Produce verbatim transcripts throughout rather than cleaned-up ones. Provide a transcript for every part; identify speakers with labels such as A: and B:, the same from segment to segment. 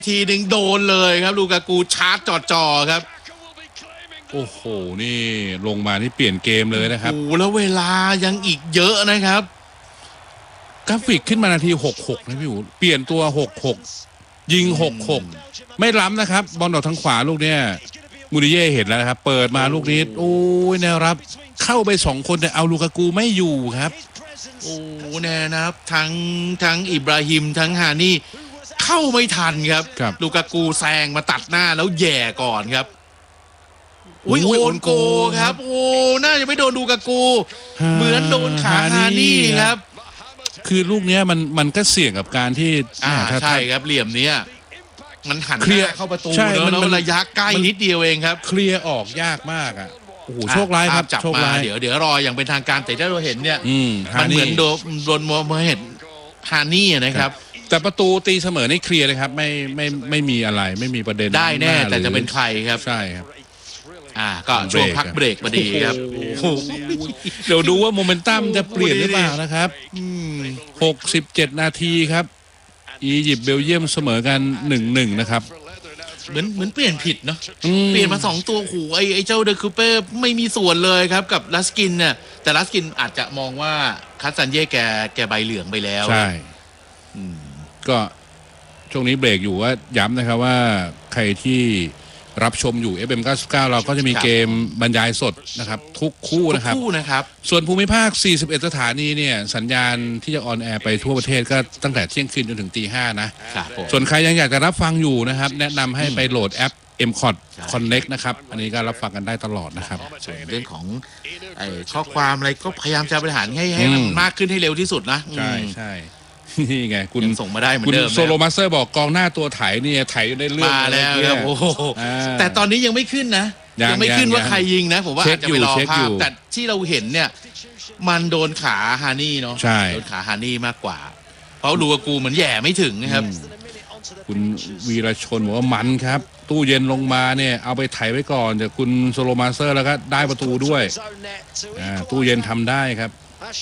A: ทีหนึ่งโดนเลยครับลูกากูชาร์จจ่อๆครับ
B: โอ้โหนี่ลงมาที่เปลี่ยนเกมเลยนะครับ
A: โอ้แล้วเวลายังอีกเยอะนะครับ
B: กราฟิกขึ้นมานาทีหกสิบหกนะพี่อู๋เปลี่ยนตัวหกสิบหกยิงหกสิบหกไม่ล้ำนะครับบอลออกทางขวาลูกเนี้ยมูริเย่เห็นแล้วนะครับเปิดมาลูกนี้โอ้ยแนวรับเข้าไปสองคนแต่เอาลูกากูไม่อยู่ครับ
A: โอ้แน่นะครับทั้งทั้งอิบราฮิมทั้งฮานี่เข้าไม่ทันครับลูกากูแซงมาตัดหน้าแล้วแย่ก่อนครับอุ้ยโอนโกครับโอ้น่าจะไม่โดนลูกากูเหมือนโดนขาฮานี่ครับ
B: คือลูกเนี้ยมันมันก็เสี่ยงกับการที่
A: อ่าใช่ครับเหลี่ยมเนี้ยมันหันหน้าเข้าประตูแล้วระยะใกล้นิดเดียวเองครับ
B: เคลียร์ออกยากมากอ่ะโอ้โหโชคร้ายครับ
A: จับมาเดี๋ยวเดี๋ยวรออย่างเป็นทางการแต่ถ้าเราเห็นเนี่ยมันเหมือนโดนโดนโมเห็นฮานี่นะครับ
B: แต่ประตูตีเสมอนี่เคลียร์เลยครับไม่ไม่ไม่มีอะไรไม่มีประเด็น
A: ได้แน่แต่จะเป็นใครครับ
B: ใช่ครับ
A: อ่าก็ช่วงพักเบรกพอดีครับ
B: เดี๋ยวดูว่าโมเมนตัมจะเปลี่ยนหรือเปล่านะครับหกสิบเจ็ดนาทีครับอียิปต์เบลเยียมเสมอกัน หนึ่งหนึ่ง นะครับ
A: เหมือนเหมือนเปลี่ยนผิดเนาะเปลี่ยนมาสองตัวโอ้โหไอ้ไอ้เจ้าเดอะคูเป้ไม่มีส่วนเลยครับกับลัสกินเนี่ยแต่ลัสกินอาจจะมองว่าคัสซันเย่แกแกใบเหลืองไปแล้ว
B: ใช่ก็ช่วงนี้เบรกอยู่ว่าย้ำนะครับว่าใครที่รับชมอยู่ เอฟ เอ็ม เก้าสิบเก้าเราก็จะมีเกมบรรยายสดนะครับทุกคู่นะครับ
A: คู่นะครับ
B: ส่วนภูมิภาคสี่สิบเอ็ดสถานีเนี่ยสัญญาณที่จะออนแอร์ไปทั่วประเทศก็ตั้งแต่เที่ยงคืนจนถึงตีห้านะส่วนใครยังอยากจะรับฟังอยู่นะครับแนะนำให้ไปโหลดแอป เอ็ม คอท Connect นะครับอันนี้ก็รับฟังกันได้ตลอดนะครับ
A: ส่วนเรื่องของไอ้ข้อความอะไรก็พยายามจะบริหารให้ให้มันมากขึ้นให้เร็วที่สุดนะ
B: ใช่ใช่นี่ไงคุณ
A: ส่งมาได้เหมือนเดิม
B: โซโลมาสเตอร์บอกกองหน้าตัวไถนี่ไถอยู่ในเรื่อง
A: มาแล้วครับโอ้โหแต่ตอนนี้ยังไม่ขึ้นนะยังไม่ขึ้นว่าใครยิงนะผมว่าอาจจะไปรอภาพแต่ที่เราเห็นเนี่ยมันโดนขาฮานี่เนาะโดนขาฮานี่มากกว่าเพราะลูกากูเหมือนแย่ไม่ถึงนะครับ
B: คุณวีรชนบอกว่ามันครับตู้เย็นลงมาเนี่ยเอาไปไถไว้ก่อนแต่คุณโซโลมาสเตอร์แล้วก็ได้ประตูด้วยตู้เย็นทำได้ครับ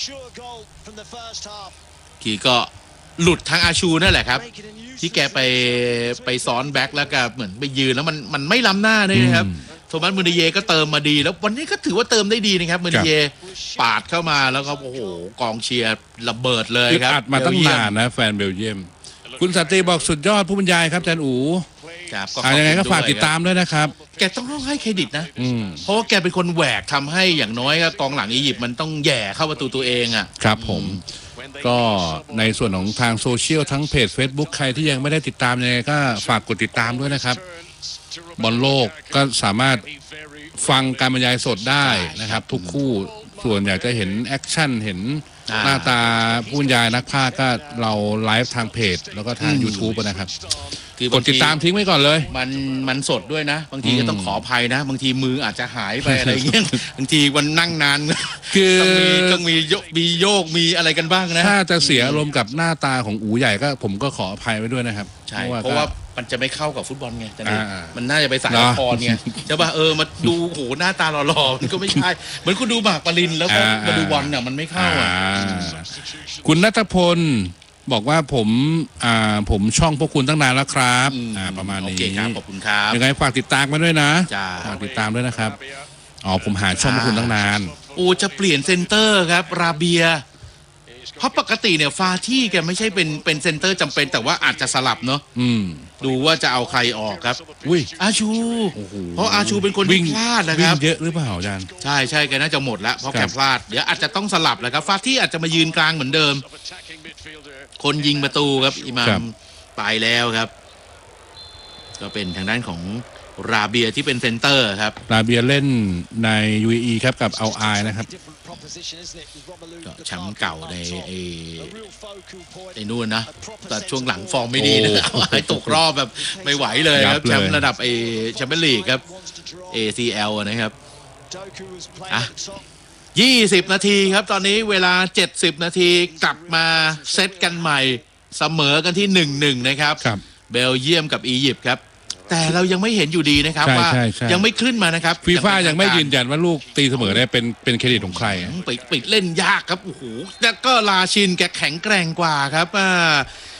A: กีก็หลุดทางอาชูนั่นแหละครับที่แกไปไปซ้อนแบ็คแล้วก็เหมือนไปยืนแล้วมันมันไม่ล้ำหน้าเลยนะครับโทมัสมูริเย่ก็เติมมาดีแล้ววันนี้ก็ถือว่าเติมได้ดีนะครับมูริเย่ปาดเข้ามาแล้วก็โอ้โหกองเชียร์ระเบิดเลยครับ
B: อัดมาตั้งนานนะแฟนเบลเยียมคุณสันติบอกสุดยอดผู้บรรยายครับอาจารย์อู๋
A: ครับ
B: ยังไงก็ฝากติดตามด้วยนะครับ
A: แกต้องต้องให้เครดิตนะเพราะว่าแกเป็นคนแหวกทำให้อย่างน้อยก็กองหลังอียิปต์มันต้องแย่เข้าประตูตัวเองอ่ะ
B: ครับผมก็ในส่วนของทางโซเชียลทั้งเพจ Facebook ใครที่ยังไม่ได้ติดตามยังไงก็ฝากกดติดตามด้วยนะครับบอลโลกก็สามารถฟังการบรรยายสดได้นะครับทุกคู่ส่วนอยากจะเห็นแอคชั่นเห็นหน้าตาผู้บรรยายนักพากย์ก็เราไลฟ์ทางเพจแล้วก็ทาง YouTube นะครับกดติดตามทิ้งไว้ก่อนเลย
A: มันมันสดด้วยนะบางทีก็ต้องขออภัยนะบางทีมืออาจจะหายไปอะไรเงี้ยบางทีวันนั่งนาน
B: คือ
A: ต้องมีโยกมีโยกมีอะไรกันบ้างนะ
B: ถ้าจะเสียอารมณ์กับหน้าตาของอู๋ใหญ่ก็ผมก็ขออภัยไว้ด้วยนะครับ
A: ใช่เพราะว่ามันจะไม่เข้ากับฟุตบอลไงจันนี่มันน่าจะไปสายละครไงใช่ป่ะเออมาดูโหหน้าตาหล่อๆมันก็ไม่ใช่เหมือนคุณดูหมากปรินแล้วก็มาดูบอลเนี่ยมันไม่เข้าอ่ะ
B: คุณณัฐพลบอกว่าผมอ่าผมช่องพวกคุณตั้งนานแล้วครับอ่าประมาณนี้
A: โอเคครับขอบคุณครับ
B: ยังไงฝากติดตามมาด้วยนะฝากติดตามด้วยนะครับอ๋อผมหาช่องพวกคุณตั้งนาน
A: โอ้จะเปลี่ยนเซนเตอร์ครับราเบียเพราะปกติเนี่ยฟาที่แกไม่ใช่เป็นเป็นเซนเตอร์จำเป็นแต่ว่าอาจจะสลับเนาะดูว่าจะเอาใครออกครับ
B: อุ้ย
A: อาชูเพราะอาชูเป็นคนที่พลาดนะครับ
B: วิ่งเยอะหรือเปล่าอาจารย์
A: ใช่ใช่แกน่าจะหมดแล้วเพราะแกพลาดเดี๋ยวอาจจะต้องสลับแหละครับฟาที่อาจจะมายืนกลางเหมือนเดิมคนยิงประตูครับอิมามไปแล้วครับก็เป็นทางด้านของราเบียที่เป็นเซนเตอร์ครับ
B: ราเบียเล่นใน ยู เอ อี ครับกับอัลไอนะครับ
A: ก็แชมป์เก่าในไอ้ไอ้นู่นนะแต่ช่วงหลังฟอร์มไม่ดีนะไอ้ตกรอบแบบไม่ไหวเลยครับแชมป์ระดับไอ้แชมเปี้ยนลีกครับ เอ ซี แอล นะครับอ่ะยี่สิบนาทีครับตอนนี้เวลาเจ็ดสิบนาทีกลับมาเซตกันใหม่เสมอกันที่ หนึ่งหนึ่ง นะครับเบลเยียมกับอียิปต์ครับแต่เรายังไม่เห็นอยู่ดีนะครับว่ายังไม่ขึ้นมานะครับ
B: ฟีฟ่ายังไม่ยืนยันว่าลูกตีเสมอได้เป็นเป็นเครดิตของใคร
A: ปิดปิดเล่นยากครับโอ้โหแล้วก็ลาชินแกแข็งแกร่งกว่าครับอ่า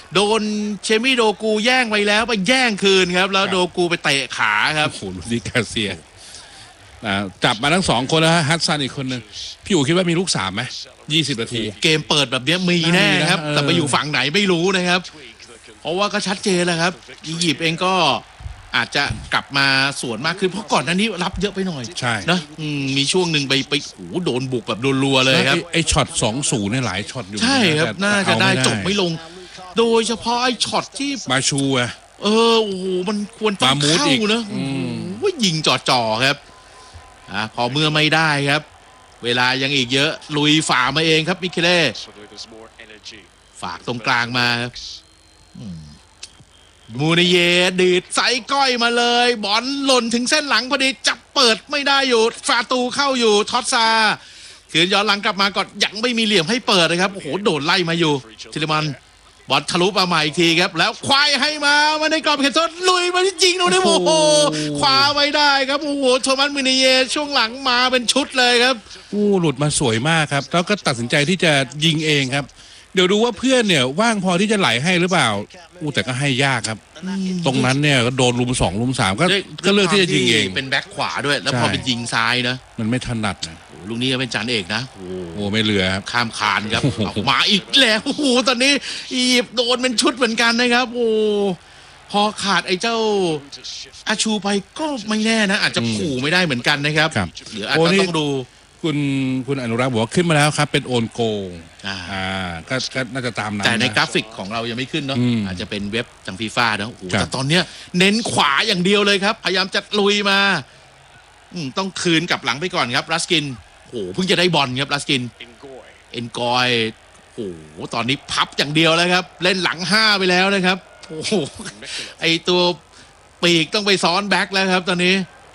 A: โดนเชมิโดกูแย่งไปแล้วไปแย่งคืนครับแล้วโดกูไปเตะขาครับ
B: โอ้โหลูดิกาเซียนะจับมาทั้งสองคนแล้วฮะฮัตซันอีกคนนึงพี่อู๋คิดว่ามีลูกสามไหมยี่สิบนาที
A: เกมเปิดแบบนี้มีแน่ครับ
B: เออ
A: แต่ไปอยู่ฝั่งไหนไม่รู้นะครับ เพราะว่าก็ชัดเจนแล้วครับอียิปต์เองก็อาจจะกลับมาสวนมากขึ้นเพราะก่อนหน้านี้รับเยอะไปหน่อย
B: ใช่
A: นะอืมมีช่วงหนึ่งไปไปโอ้โหโดนบุกแบบรัวๆเลยครับ
B: ไอ้ไอ้ช็อตสองศูนย์เนี่ยหลายช็อตอยู่
A: ใช่ครับ
B: แต่
A: น่าจะ
B: เอ
A: ได้จบไม่ลง โดยเฉพาะไอ้ช็อตที่
B: มาชูอะ
A: เออโอ้โหมันควรต้อง
B: มามูด
A: เข้า
B: อีก
A: นะ
B: อืม
A: โอ้โหยิงจ่อๆครับอ่ะพอเมื่อไม่ได้ครับ เวลายังอีกเยอะลุยฝ่ามาเองครับมิเคเล่ฝากตรงกลางมาครับอืมมูนิเยดีดใส่ก้อยมาเลยบอลหล่นถึงเส้นหลังพอดีจับเปิดไม่ได้อยู่ฟาตูเข้าอยู่ทอตซาคืนย้อนหลังกลับมาก่อนยังไม่มีเหลี่ยมให้เปิดนะครับโอ้โหโดนไล่มาอยู่ทิลิมันบอลทะลุมาใหม่อีกทีครับแล้วควายให้มามาในกรอบเขตโทษลุยมาที่จริงดูนะโอ้โหคว้าไว้ได้ครับโอ้โหโทมัสมูนิเยช่วงหลังมาเป็นชุดเลยครับ
B: อู้หลุดมาสวยมากครับแล้วก็ตัดสินใจที่จะยิงเองครับเดี๋ยวดูว่าเพื่อนเนี่ยว่างพอที่จะไหลให้หรือเปล่าอู้แต่ก็ให้ยากครับ ตรงนั้นเนี่ยก็โดนลุมสองลุมสามก็
A: ด้วย
B: ก็เลือกที่จะยิงเอง
A: เป็นแบ็คขวาด้วย แล้ว
B: ใช่
A: พอเป็นยิงซ้ายนะ
B: มันไม่ถนัดนะ
A: โอ้โหลูกนี้ก็เป็นจานเอกนะโอ้โห
B: โอ้ไม่เหลือครับ
A: ข้ามคานครับ
B: โอ้โห
A: ออกมาอีกแล้วโอ้โหตอนนี้อียิปต์โดนเป็นชุดเหมือนกันนะครับ โอ้พอขาดไอ้เจ้าอาชูไปก็ไม่แน่นะ อาจจะขู่ไม่ได้เหมือนกันนะครับ
B: ครับ
A: เดี๋ยวอาจ
B: โอ้
A: จะ
B: นี่
A: ต้องดู
B: คุณคุณอนุรักษ์บอกว่าขึ้นมาแล้วครับ เป็นโอนโก
A: อ่า
B: อ่าก็ก็น่าจะตามนั้น
A: แต่ใน
B: นะ
A: กราฟิกของเรายังไม่ขึ้นเนาะ
B: อืม
A: อาจจะเป็นเว็บทางฟีฟ่านะโอ้โห
B: ครับ
A: แต่ตอนเนี้ยเน้นขวาอย่างเดียวเลยครับ พยายามจะลุยมาอืมต้องคืนกลับหลังไปก่อนครับรัสกินโอ้โหเพิ่งจะได้บอลครับรัสกิน เอ็นกอยโอ้โหตอนนี้พับอย่างเดียวแล้วครับ เล่นหลังห้าไปแล้วนะครับโอ้โหไอตัวปีกต้องไปซ้อนแบ็คแล้วครับ ตอนนี้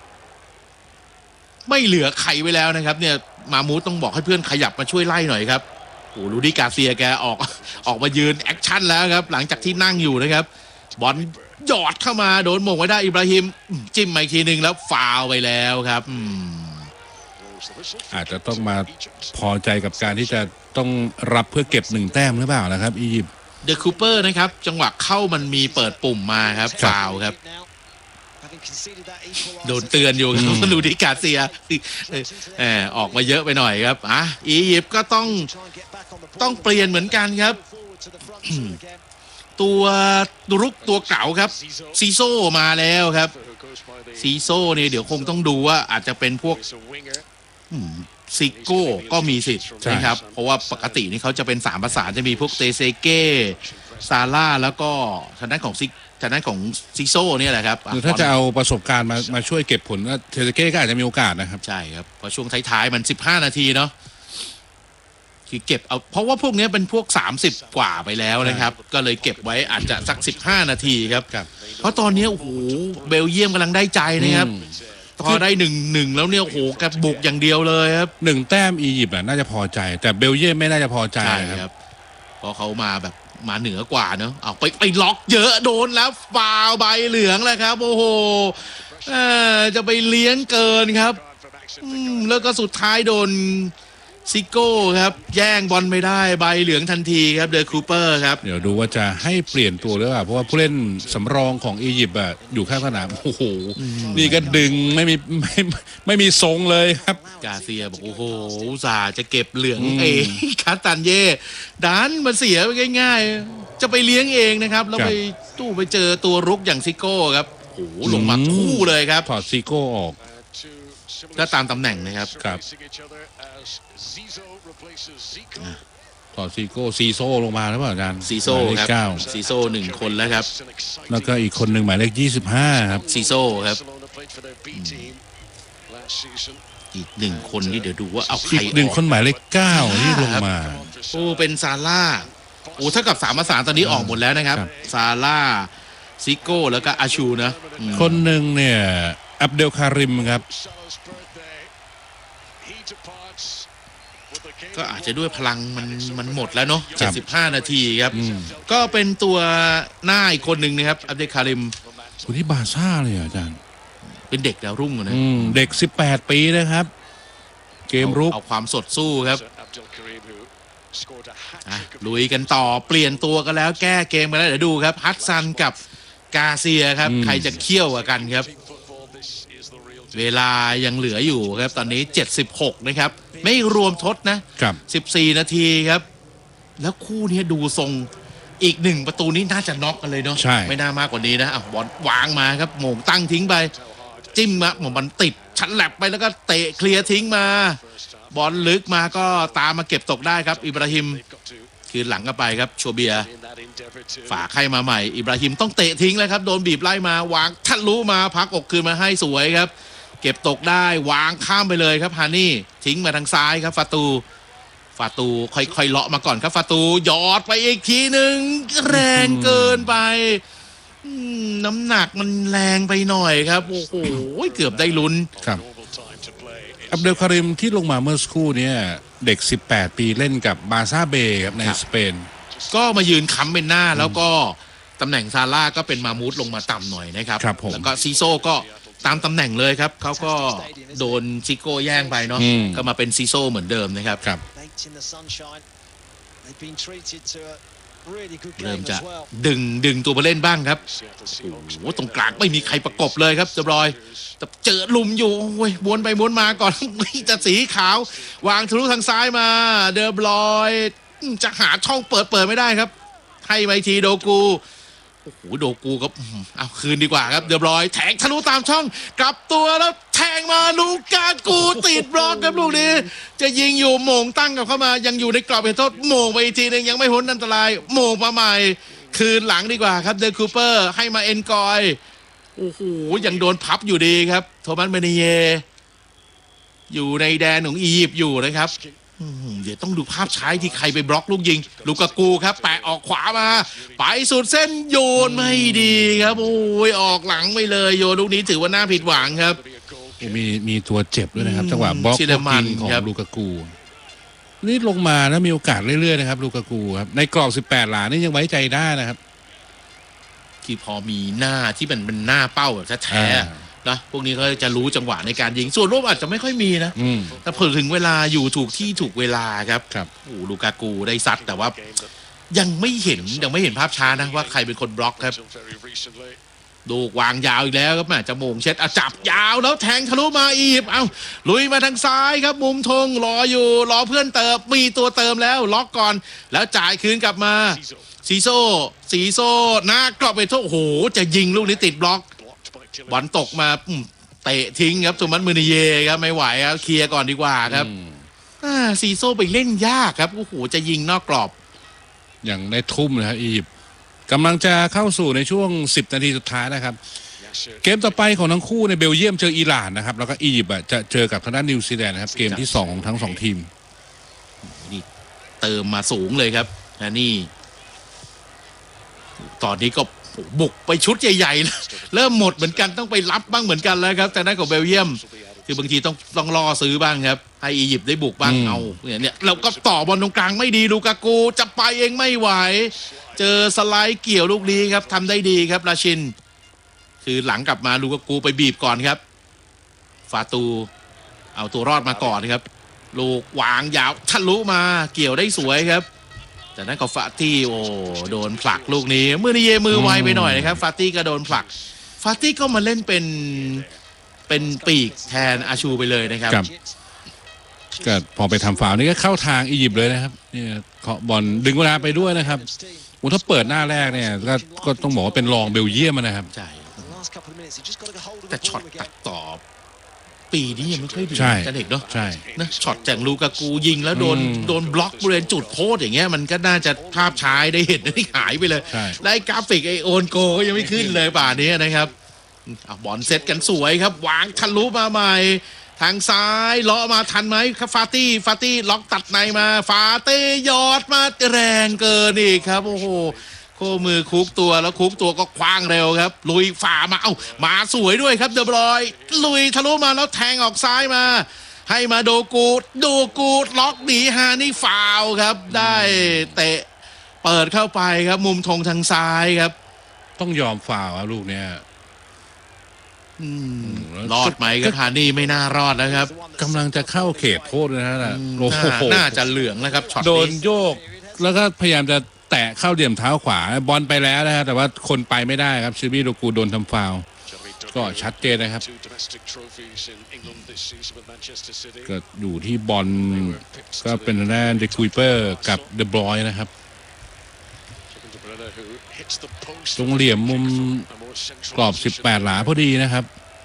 A: ไม่เหลือใครไว้แล้วนะครับ เนี่ยมามูดต้องบอกให้เพื่อนขยับมาช่วยไล่หน่อยครับโอ้ลูดิกาเซียแกออกออกมายืนแอคชั่นแล้วครับ หลังจากที่นั่งอยู่นะครับ บอลหยอดเข้ามาโดนหม่งไว้ได้อิบราฮิมจิ้มมาอีกทีหนึ่งแล้วฟาวไปแล้วครับอืม
B: อาจจะต้องมาพอใจกับการที่จะต้องรับเพื่อเก็บหนึ่งแต้มหรือเปล่านะครับอียิปต์
A: เดอะคูเปอร์นะครับจังหวะเข้ามันมีเปิดปุ่มมาครับฟาวครับโดนเตือนอยู่ครับลูดิกาเซียเออออกมาเยอะไปหน่อยครับอ่ะอียิปต์ก็ต้องต้องเปลี่ยนเหมือนกันครับ ตัวรุกตัวเก่าครับซีโซมาแล้วครับซีโซเนี่ยเดี๋ยวคงต้องดูว่าอาจจะเป็นพวกซิโก้ก็มีสิทธิ์นะครับเพราะว่าปกตินี่เขาจะเป็นสามประสานจะมีพวกเตเซเก้ซาร่าแล้วก็ทางด้านของซิทางด้านของซิโซเนี่ยแหละครับ
B: หรือถ้าจะเอาประสบการณ์มามาช่วยเก็บผลเทเซเก้ก็อาจจะมีโอกาสนะครับ
A: ใช่ครับเพราะช่วงท้ายๆมันสิบห้านาทีเนาะที่เก็บเอาเพราะว่าพวกนี้เป็นพวกสามสิบกว่าไปแล้วนะครับก็เลยเก็บไว้อาจจะสักสิบห้านาทีครับเพราะตอนนี้โอ้โหเบลเยียมกำลังได้ใจนะครับพอได้หนึ่งหนึ่งแล้วเนี่ยโอ้โหกระบุกอย่างเดียวเลยครับ
B: หนึ่งแต้มอียิปต์น่าจะพอใจ แต่เบลเยียมไม่น่าจะพอใจ
A: ใช่ครับเพราะเขามาแบบมาเหนือกว่าเนาะเอาไปไปล็อกเยอะโดนแล้วฟาวใบเหลืองแล้วครับโอ้โหจะไปเลี้ยงเกินครับแล้วก็สุดท้ายโดนซิโก้ครับแย่งบอลไม่ได้ใบเหลืองทันทีครับเดอะคูเปอร์ครับ
B: เดี๋ยวดูว่าจะให้เปลี่ยนตัวหรือเปล่าเพราะว่าผู้เล่นสำรองของอียิปต์อะอยู่ข้างสนามโอ้โหนี่ก็ดึงไม่มีไม่ไม่มีทรงเลยครับ
A: กาเซียบอกโอ้โหอุตส่าห์จะเก็บเหลืองเองคาตันเย่ดันมาเสียไปง่ายๆจะไปเลี้ยงเองนะครับแล้วไปตู้ไปเจอตัวรุกอย่างซิโก้ครับโอ้โหลงมาคู่เลยครับ
B: ถอดซิโก้ออก
A: ก็ตามตำแหน่งนะครับ
B: ครับต่อซีโก้ซีโซลงมาแล้วเปล่าอาจารย์
A: ซีโซครับซีโซหนึ่งคนแล้วครับ
B: แล้วก็อีกคนหนึ่งหมายเลขยี่สิบห้าครับ
A: ซีโซครับอีกหนึ่งคนที่เดี๋ยวดูว่าเอาใคร
B: อีกหนึ่งคนหมายเลขเก้าที่ลงมา
A: โอ้เป็นซาร่าโอ้ถ้ากับสามประสานตอนนี้ออกหมดแล้วนะครับซาร่าซิโก้แล้วก็อาชูนะ
B: คนหนึ่งเนี่ยอับเดลคาริมครับ
A: ก็อาจจะด้วยพลังมันมันหมดแล้วเนาะเจ็ดสิบห้านาทีครับก็เป็นตัวหน้าอีกคนหนึ่งนะครับอับเดลคาริม
B: คนที่บาซ่าเลยอาจารย์
A: เป็นเด็กดาวรุ่งนะ
B: เด็กสิบแปดปีนะครับเกมรุก
A: เอาความสดสู้ครับอ่ะลุยกันต่อเปลี่ยนตัวกันแล้วแก้เกมกันแล้วเดี๋ยวดูครับฮัตซันกับกาเซียครับใครจะเขี้ยวกว่ากันครับเวลายังเหลืออยู่ครับตอนนี้เจ็ดสิบหกนะครับไม่รวมทดนะครับสิบสี่นาทีครับแล้วคู่นี้ดูทรงอีกหนึ่งประตูนี้น่าจะน็อกกันเลยเนาะไม่น่ามากกว่านี้นะอ่ะบอลวางมาครับโหม่งตั้งทิ้งไปจิ้มมาหม่งมันติดชันแลบไปแล้วก็เตะเคลียร์ทิ้งมาบอลลึกมาก็ตามมาเก็บตกได้ครับอิบราฮิมคืนหลังกันไปครับโชเบียฝากให้มาใหม่อิบราฮิมต้องเตะทิ้งแล้วครับโดนบีบไล่มาวางทะลุมาพักอกคืนมาให้สวยครับเก็บตกได้วางข้ามไปเลยครับฮานี่ทิ้งมาทางซ้ายครับฟาตูฟาตูค่อยๆเลาะมาก่อนครับฟาตูหยอดไปอีกทีหนึ่งแรงเกินไปน้ำหนักมันแรงไปหน่อยครับโอ้โหเกือบได้ลุ้น
B: ครับอับเดลคาริมที่ลงมาเมื่อสักครู่นี้เด็กสิบแปดปีเล่นกับบาซ่าเบย์ครับในสเปน
A: ก็มายืนค้ำเป็นหน้าแล้วก็ตำแหน่งซาร่าก็เป็นมามูดลงมาต่ำหน่อยนะครับแล้วก็ซีโซ่ก็ตามตำแหน่งเลยครับเขาก็โดนซิโก้แย่งไปเนาะก็มาเป็นซีโซ่เหมือนเดิมนะครับเริ่มจะดึงดึงตัวมาเล่นบ้างครับโอ้ตรงกลางไม่มีใครประกบเลยครับเดบรอยแต่เจอลุมอยู่โอ้ยวนไปวนมาก่อนจะสีขาววางทะลุทางซ้ายมาเดบรอยจะหาช่องเปิดเปิดไม่ได้ครับให้ไปทีโดกูโอ้โหโดกูก็เอาคืนดีกว่าครับเดบรอยแทงทะลุตามช่องกลับตัวแล้วแทงมาลูกากูติดบล็อกครับลูกนี้จะยิงอยู่โหม่งตั้งกับเข้ามายังอยู่ในกรอบเขตโทษโหม่งไปอีกทีนึงยังไม่พ้นอันตรายโหม่งมาใหม่คืนหลังดีกว่าครับเดอคูเปอร์ให้มาเอ็นกอยโอ้โหยังโดนพับอยู่ดีครับโทมัสเมเนเยอยู่ในแดนของอียิปต์อยู่นะครับเดี๋ยวต้องดูภาพช้าที่ใครไปบล็อกลูกยิงลูกากูครับแปะออกขวามาไปสุดเส้นโยนไม่ดีครับโอ้ยออกหลังไปเลยโยนลูกนี้ถือว่าน่าผิดหวังครับ
B: มีมีตัวเจ็บด้วยนะครับจังหวะบล็อกยิงของลูกากูนี่ลงมาแล้วมีโอกาสเรื่อยๆนะครับลูกากูครับในกรอบสิบแปดหลานี่ยังไว้ใจได้นะครับ
A: ที่พอมีหน้าที่มันเป็นหน้าเป้าแบบแท้ๆนะพวกนี้ก็จะรู้จังหวะในการยิงส่วนรูปอาจจะไม่ค่อยมีนะแต่พอถึงเวลาอยู่ถูกที่ถูกเวลาครับ
B: ครับ
A: โอ้ลูกากูได้ซัดแต่ว่ายังไม่เห็นยังไม่เห็นภาพช้านะว่าใครเป็นคนบล็อกครับดูวางยาวอีกแล้วครับแม่จะโมงเช็ดจับยาวแล้วแทงทะลุมาอีบเอาลุยมาทางซ้ายครับมุมธงรออยู่รอเพื่อนเติมมีตัวเติมแล้วล็อกก่อนแล้วจ่ายคืนกลับมาซีโซ่ซีโซ่หน้ากรอบไปโทษโอ้โหจะยิงลูกนี้ติดบล็อกบอลตกมาเตะทิ้งครับโทมัส มือนิเยครับไม่ไหวครับเคลียร์ก่อนดีกว่าครับซีโซ่ไปเล่นยากครับโอ้โหจะยิงนอกกรอบ
B: อย่างได้ทุ่มนะครับอียิปต์กำลังจะเข้าสู่ในช่วงสิบนาทีสุดท้ายนะครับเกมต่อไปของทั้งคู่ในเบลเยียมเจออิหร่านนะครับแล้วก็อียิปต์จะเจอกับทางด้านนิวซีแลนด์นะครับเกมที่สองของทั้งสองทีม
A: นี่เติมมาสูงเลยครับนะนี่ตอนนี้ก็บุกไปชุดใหญ่ๆเริ่มหมดเหมือนกันต้องไปรับบ้างเหมือนกันแล้วครับแต่นั่นของเบลเยียมคือบางทีต้องต้องรอซื้อบ้างครับให้อียิปต์ได้บุกบ้างเอาเนี่ยเนี่ยเราก็ต่อบอลตรงกลางไม่ดีลูกากูจะไปเองไม่ไหวเจอสไลด์เกี่ยวลูกนี้ครับทำได้ดีครับราชินคือหลังกลับมาลูกากูไปบีบก่อนครับฟาตูเอาตัวรอดมาก่อนครับลูกวางยาวทะลุมาเกี่ยวได้สวยครับแต่นั่นก็ฟาตี้โอ้โดนผลักลูกนี้มือนิเยมือไวไปหน่อยนะครับฟาตี้ก็โดนผลักฟาตี้ก็มาเล่นเป็นเป็นปีกแทนอาชูไปเลยนะครับ
B: ก็พอไปทำฟาวล์นี่ก็เข้าทางอียิปต์เลยนะครับเนี่ยเคาะบอลดึงเวลาไปด้วยนะครับโอ้ถ้าเปิดหน้าแรกเนี่ยก็ก็ต้องบอกว่าเป็นรองเบลเยียมนะครับ
A: ใช่แต่ช็อตตัดต่อปีนี้ยังไม่ค่อยดีกันเด็กเนาะ
B: ใช่
A: นะช็อตจากลูกากูยิงแล้วโดนโดนบล็อกบริเวณจุดโทษอย่างเงี้ยมันก็น่าจะภาพช้าได้เห็นที่หายไปเลยไล่กราฟิกไอโอนโกก็ยังไม่ขึ้นเลยป่านนี้นะครับบอลเซตกันสวยครับวางทะลุมาใหม่ทางซ้ายเลาะมาทันไหมครับฟาตี้ฟาตี้ล็อกตัดในมาฟาเต้ยอดมาแรงเกินอีกครับโอ้โหโค้มือคุกตัวแล้วคุกตัวก็คว้างเร็วครับลุยฝ่ามาเอ้ามาสวยด้วยครับเดบรอยลุยทะลุมาแล้วแทงออกซ้ายมาให้มาโดกูดโดกูดล็อกหนีฮานี่ฟาวครับได้เตะเปิดเข้าไปครับมุมธงทางซ้ายครับ
B: ต้องยอมฟาวครับลูกเนี้ย
A: รอดไหมครับฮานี่ไม่น่ารอดนะครับ
B: กำลังจะเข้าเขตโทษนะฮะโอ้โห
A: น่าจะเหลืองแล้วครับช็อตนี้
B: โดนโยกแล้วก็พยายามจะแตะเข้าเหลี่ยมเท้าขวาบอลไปแล้วนะฮะแต่ว่าคนไปไม่ได้ครับชิบิโดกูโดนทำฟาวล์ก็ชัดเจนนะครับก็อยู่ที่บอลก็เป็นแน่เดคูเปอร์กับเดบรอยนะครับตรงเหลี่ยมมุมกรอบสิบแปดหลาพอดีนะครับ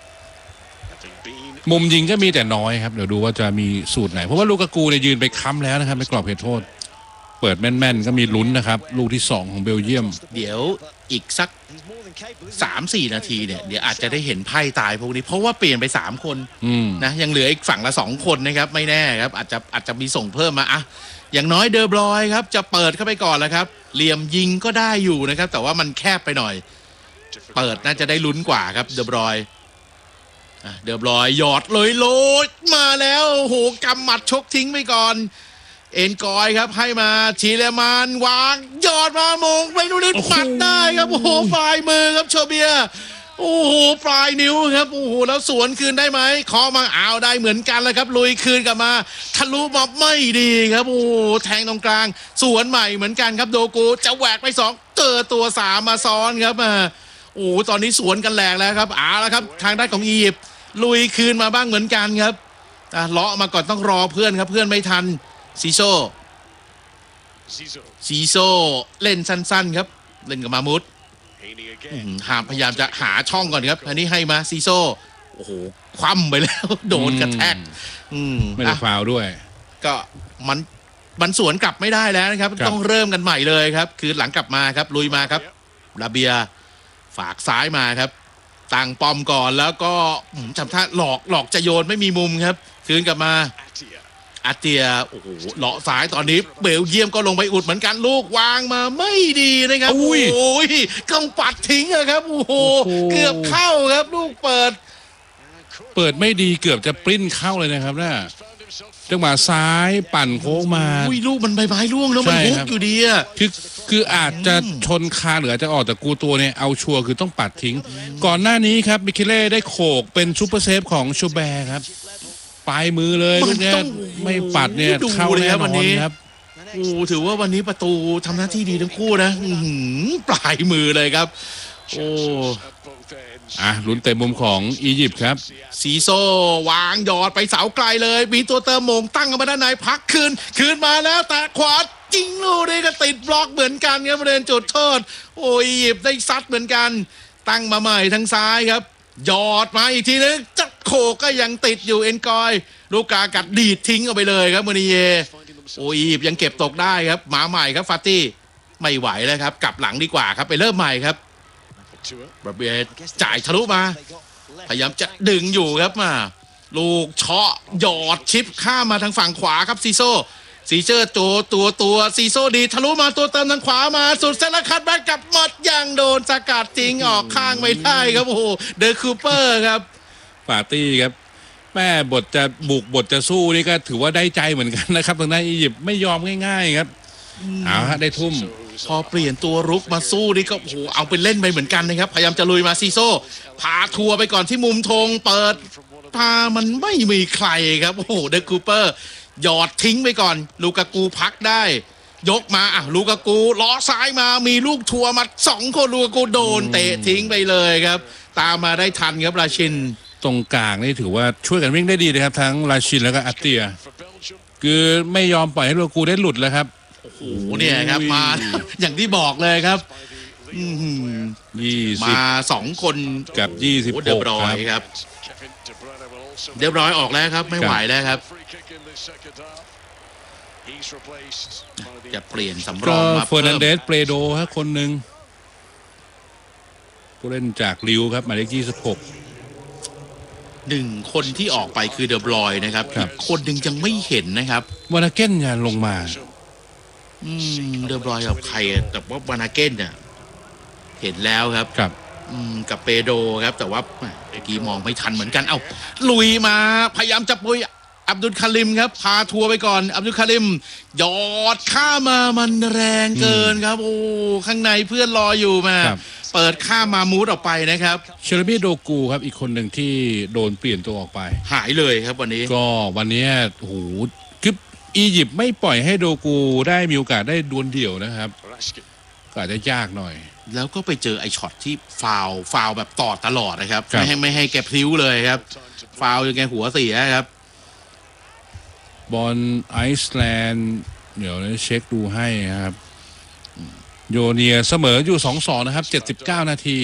B: มุมยิงก็มีแต่น้อยครับเดี๋ยวดูว่าจะมีสูตรไหนเพราะว่าลูกากูเนี่ยยืนไปค้ำแล้วนะครับในกรอบเขตโทษเปิดแม่นๆก็มีลุ้นนะครับลูกที่สองของเบลเยียม
A: เดี๋ยวอีกสัก สามสี่ นาทีเนี่ยเดี๋ยวอาจจะได้เห็นไพ่ตายพวกนี้เพราะว่าเปลี่ยนไปสามคนนะยังเหลืออีกฝั่งละสองคนนะครับไม่แน่ครับอาจจะอาจจะมีส่งเพิ่มมาอ่ะอย่างน้อยเดอบรอยครับจะเปิดเข้าไปก่อนแล้วครับเหลี่ยมยิงก็ได้อยู่นะครับแต่ว่ามันแคบไปหน่อยเปิดน่าจะได้ลุ้นกว่าครับเดอบรอยเดอบรอยหยอดเลยโลดมาแล้วโอ้โหกำหมัดชกทิ้งไปก่อนเอ็นกอยครับให้มาชีเลมานวางยอดมามงไปนู่นนี่ปัดได้ครับโอ้โหปลายมือครับโชเบียโอ้โหปลายนิ้วครับโอ้โหแล้วสวนคืนได้ไหมขอมาเอาได้เหมือนกันเลยครับลุยคืนกลับมาทะลุมาไม่ดีครับโอ้โหแทงตรงกลางสวนใหม่เหมือนกันครับโดกูจะแหวกไปสองเจอตัวสามมาซ้อนครับมาโอ้โหตอนนี้สวนกันแหลกแล้วครับเอาละครับทางด้านของอียิปต์ลุยคืนมาบ้างเหมือนกันครับเลาะมาก่อนต้องรอเพื่อนครับเพื่อนไม่ทันซีโซซีโซเล่นสั้นๆครับเล่นกับมามุดหาพยายามจะหาช่องก่อนครับอันนี้ให้มาซีโซโอ้โหคว่ำไปแล้วโดนกระแทก
B: ไม่ได้ฟาวด้วย
A: ก็มันมันสวนกลับไม่ได้แล้วนะครับต้องเริ่มกันใหม่เลยครับคือหลังกลับมาครับลุยมาครับลาเบียฝากซ้ายมาครับตั้งปอมก่อนแล้วก็จำท่าหลอกหลอกจะโยนไม่มีมุมครับคืนกลับมาอาเตียโอ้โหเลาะสายตอนนี้เบลเยียมก็ลงไปอุดเหมือนกันลูกวางมาไม่ดีนะครับโอ้ยกำปัดทิ้งอะครับโอ้โหเกือบเข้าครับลูกเปิด
B: เปิดไม่ดีเกือบจะปริ้นเข้าเลยนะครับน่ะจังหวะซ้ายปั่นโค้งมา
A: อุ้ยลูกมันใบไม้ร่วงแล้วมันฮุกอยู่ดีอะ
B: คือคืออาจจะชนคาหรืออาจจะออกแต่กูตัวเนี่ยเอาชัวร์คือต้องปัดทิ้งก่อนหน้านี้ครับมิเคเล่ได้โขกเป็นซูเปอร์เซฟของชูแบร์ครับปลายมือเลยลูกเนี้ยไม่ปัดเนี่ยเข้าแน่นอนครับ
A: โอ้ถือว่าวันนี้ประตูทำหน้าที่ดีทั้งคู่นะปลายมือเลยครับโอ้
B: อ่ะลุ้นเตะมุมของอียิปต์ครับ
A: ซีโซวางหยอดไปเสาไกลเลยมีตัวเติมมงตั้งกันมาด้านในพักคืนคืนมาแล้วแต่ขวาจริงลูกนี่ก็ติดบล็อกเหมือนกันครับบริเวณจุดโทษโอ้อียิปต์ได้ซัดเหมือนกันตั้งมาใหม่ทางซ้ายครับหยอดมาอีกทีนึงจัดโขก็ยังติดอยู่เอ็นกอยลูกกากัดดีดทิ้งออกไปเลยครับมูนิเยโอ้อียิปต์ยังเก็บตกได้ครับมาใหม่ครับฟาตี้ไม่ไหวแล้วครับกลับหลังดีกว่าครับไปเริ่มใหม่ครับบราเบียจ่ายทะลุมาพยายามจะดึงอยู่ครับมาลูกเชาะหยอดชิปข้ามมาทางฝั่งขวาครับซีโซซีเจอร์ตัวตัวตัวซีโซดีทะลุมาตัวเติมทางขวามาสุดเซนคัดแบ็กกับหมดยังโดนสกัดจริงออกข้างไม่ได้ครับโอ้โหเดอะคูเปอร์ครับ
B: ปาร์ตี้ครับแม่บทจะบุกบทจะสู้นี่ก็ถือว่าได้ใจเหมือนกันนะครับทางด้านอียิปต์ไม่ยอมง่ายๆครับเอาฮะได้ทุ่ม
A: พอเปลี่ยนตัวรุกมาสู้นี่ก็โอ้โหเอาไปเล่นไปเหมือนกันนะครับพยายามจะลุยมาซีโซพาทัวร์ไปก่อนที่มุมธงเปิดพามันไม่มีใครครับโอ้โหเดอะคูเปอร์หยอดทิ้งไปก่อนลูกากูพักได้ยกมาอ่ะลูกากูล้อซ้ายมามีลูกทัวร์มาสองคนลูกากูโดนเตะทิ้งไปเลยครับตามมาได้ทันครับราชิน
B: ตรงกลางนี่ถือว่าช่วยกันวิ่งได้ดีนะครับทั้งราชินแล้วก็อาเตียคือไม่ยอมปล่อยให้ลูกากูได้หลุดแล้วครับ
A: โอ้โหเนี่ยครับมาอย่างที่บอกเลยครับมาสองคน
B: กับยี่สิบหก
A: เดบรอยครับเดบรอยออกแล้วครับไม่ไหวแล้วครับจะเปลี่ยนสำรองมา
B: เฟอร์นันเดสเปโดครับคนหนึ่งผู้เล่นจากลิวครับหมายเลขยี่สิบหก
A: หนึ่งคนที่ออกไปคือเดบรอยนะครับอีกคนหนึ่งยังไม่เห็นนะครับ
B: วานาเก้นยังลงมา
A: อืมเดบรอยกับใครแต่ว่าวานาเก้นเนี่ยเห็นแล้วครับ
B: ครับ
A: อืมกับเปโดครับแต่ว่าเมื่อกี้มองไม่ทันเหมือนกันเอ้าลุยมาพยายามจะปุยอับดุลคาริมครับพาทัวร์ไปก่อนอับดุลคาริมหยอดข้ามามันแรงเกินครับโอ้ข้างในเพื่อนรออยู่มาเปิดข้ามมามูดออกไปนะครับ
B: เชลบี้โดกูครับอีกคนหนึ่งที่โดนเปลี่ยนตัวออกไป
A: หายเลยครับวันนี้
B: ก็วันนี้โอ้โหคืออียิปต์ไม่ปล่อยให้โดกูได้มีโอกาสได้ดวลเดี่ยวนะครับก็อาจจะยากหน่อย
A: แล้วก็ไปเจอไอช็อตที่ฟาวฟาวแบบต่อตลอดนะครับไม่ให้ไม่ให้แกพลิ้วเลยครับฟาวจนแกหัวเสียครับ
B: บอลไอซ์แลนด์เดี๋ยวเช็คดูให้ครับโยเนียเสมออยู่ สองสอง นะครับเจ็ดสิบเก้านาที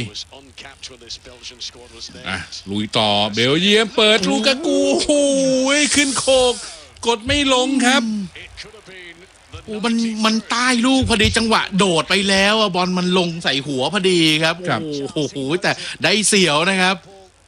B: อ่ะลุยต่อเบลเยียมเปิดลูกากูโอ้ยขึ้นโคกกดไม่ลงครับ
A: โอ้มันมันใต้ลูกพอดีจังหวะโดดไปแล้วบอลมันลงใส่หัวพอดีครับโอ้โหแต่ได้เสียวนะครับ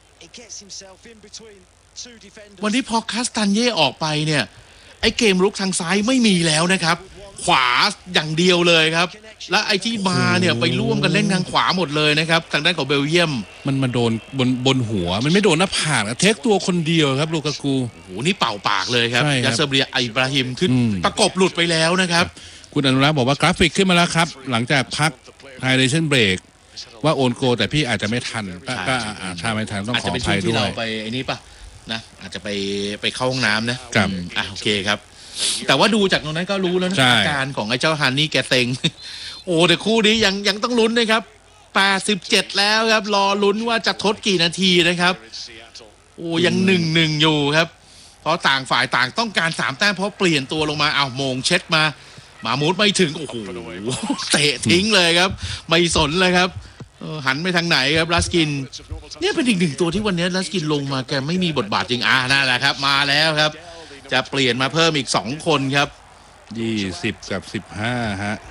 A: วันนี้พอคาสตันเย่ออกไปเนี่ยไอ้เกมรุกทางซ้ายไม่มีแล้วนะครับขวาอย่างเดียวเลยครับและไอ้ที่มาเนี่ยไปร่วมกันเล่นทางขวาหมดเลยนะครับทางด้านของเบลเยียม
B: มันมาโดนบนบนหัวมันไม่โดนหน้าผากเทคตัวคนเดียวครับลูกากู
A: โอ้โหนี่เป่าปากเลยครับยาเซเบียอิบราฮิมขึ้นประกบหลุดไปแล้วนะครับ
B: คุณอนุรักษ์บอกว่ากราฟิกขึ้นมาแล้วครับหลังจากพักไฮไดเชนเบรกว่าโอนโกแต่พี่อาจจะไม่ทันก็ถ้าไม่ทันต้องขออภัยด้วย
A: เราไปไอ้นี่ป่ะนะอาจจะไปไปเข้าห้องน้ำนะครับอ่ะโอเคครับแต่ว่าดูจากตรงนั้นก็รู้แล้วนะอาการของไอ้เจ้าฮันนี่แกเต็งโอ้แต่คู่นี้ยังยังต้องลุ้นนะครับแปดสิบเจ็ดแล้วครับรอลุ้นว่าจะทดกี่นาทีนะครับโอ้ยังหนึ่งหนึ่งอยู่ครับเพราะต่างฝ่ายต่างต้องการสามแต้มเพราะเปลี่ยนตัวลงมาเอาโมงเช็ดมามามูดไม่ถึงโอ้โหเตะทิ้งเลยครับไม่สนเลยครับหันไปทางไหนครับลัสกินเนี่ยเป็นอีกหนึ่งตัวที่วันนี้ลัสกินลงมาแกไม่มีบทบาทจริงอ่านั่นแหละครับมาแล้วครับจะเปลี่ยนมาเพิ่มอีกสองคนครับ
B: ยี่สิบกับสิบห้าฮะ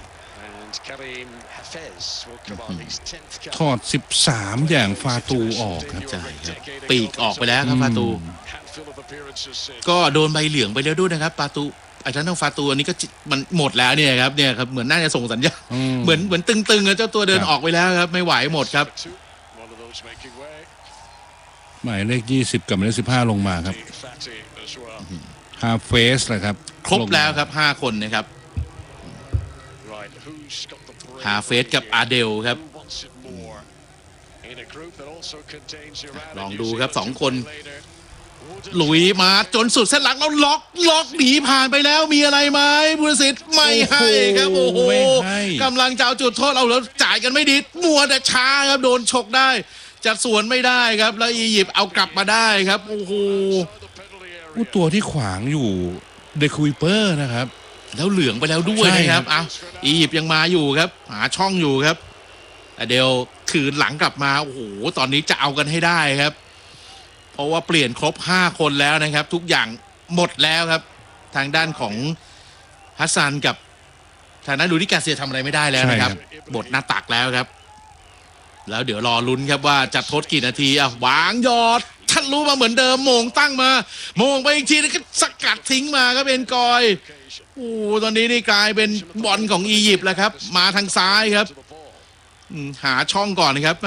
B: ถอดสิบสามอย่างฟาตูออกครับ
A: ใช่ครับปีกออกไปแล้วครับฟาตูก็โดนใบเหลืองไปแล้วด้วยนะครับฟาตูไอ้ท่านต้องฟาตูอันนี้ก็มันหมดแล้วเนี่ยครับเนี่ยครับเหมือนน่าจะส่งสัญญาณเหมือนเหมือนตึงๆเจ้าตัวเดินออกไปแล้วครับไม่ไหวหมดครับ
B: หมายเลขยี่สิบกับหมายเลขสิบห้าลงมาครับฮาเฟสนะครับ
A: ครบแล้วครับห้าคนนะครับฮาเฟสกับอาเดลครับลองดูครับสองคนลุยมาจนสุดเส้นหลังแล้วล็อกล็อกหนีผ่านไปแล้วมีอะไรไหมบุรสิทธิ์ไม่ให้ครับโอ้โหกำลังจะเอาจุดโทษเอาแล้วจ่ายกันไม่ดีมัวแต่ช้าครับโดนฉกได้จะสวนไม่ได้ครับแล้วอียิปต์เอากลับมาได้ครับโอ้โห
B: ตัวที่ขวางอยู่เดคูเปอร์นะครับ
A: แล้วเหลืองไปแล้วด้วยนะครับอ่ะอียิปต์ยังมาอยู่ครับหาช่องอยู่ครับแต่เดลคืนหลังกลับมาโอ้โหตอนนี้จะเอากันให้ได้ครับเพราะว่าเปลี่ยนครบห้าคนแล้วนะครับทุกอย่างหมดแล้วครับทางด้านของฮัสซันกับทางด้านลูดิกาเซียทำอะไรไม่ได้แล้วนะครับบทหน้าตักแล้วครับแล้วเดี๋ยวรอลุ้นครับว่าจะทดกี่นาทีอ่ะวางยอดท่านรู้มาเหมือนเดิมโมงตั้งมาโมงไปอีกทีแล้วก็สกัดทิ้งมาครับเป็นกอยโอ้ตอนนี้นี่กลายเป็นบอลของอียิปต์แล้วครับมาทางซ้ายครับหาช่องก่อนนะครับ